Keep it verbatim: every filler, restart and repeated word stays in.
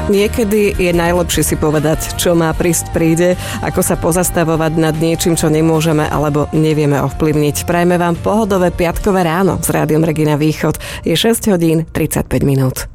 Niekedy je najlepšie si povedať, čo má prísť príde, ako sa pozastavovať nad niečím, čo nemôžeme alebo nevieme ovplyvniť. Prajme vám pohodové piatkové ráno s Rádiom Regina Východ. Je šesť hodín tridsaťpäť minút.